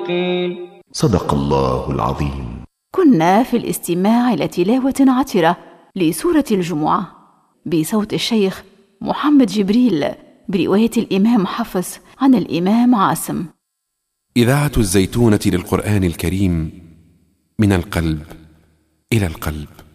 الصادقين. صدق الله العظيم. كنا في الاستماع إلى تلاوة عطرة لسورة الجمعة بصوت الشيخ محمد جبريل برواية الإمام حفص عن الإمام عاصم. إذاعة الزيتونة للقرآن الكريم، من القلب إلى القلب.